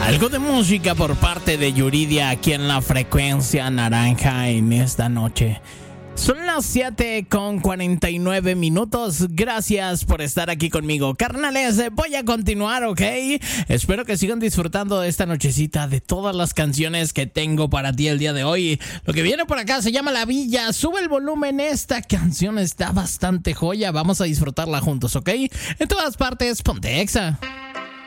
Algo de música por parte de Yuridia aquí en la frecuencia naranja en esta noche. Son las 7:49. Gracias por estar aquí conmigo. Carnales, voy a continuar, ¿ok? Espero que sigan disfrutando de esta nochecita, de todas las canciones que tengo para ti el día de hoy. Lo que viene por acá se llama La Villa. Sube el volumen, esta canción está bastante joya. Vamos a disfrutarla juntos, ¿ok? En todas partes, ponte Exa.